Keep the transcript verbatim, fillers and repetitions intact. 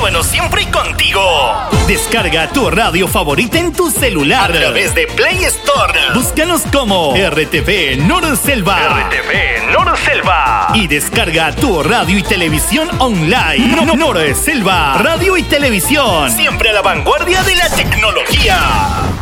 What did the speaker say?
Llévanos siempre contigo. Descarga tu radio favorita en tu celular a través de Play Store. Búscanos como R T V Norselva. R T V Norselva. Y descarga tu radio y televisión online. No, no, Norselva, radio y televisión. Siempre a la vanguardia de la tecnología.